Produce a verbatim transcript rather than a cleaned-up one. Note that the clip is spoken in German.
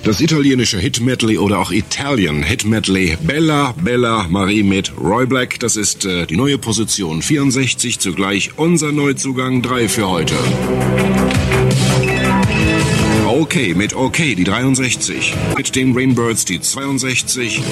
Das italienische Hit-Medley oder auch Italian Hit-Medley Bella Bella Marie mit Roy Black. Das ist äh, die neue Position vierundsechzig, zugleich unser Neuzugang drei für heute. Okay mit Okay die dreiundsechzig, mit den Rainbirds die zweiundsechzig.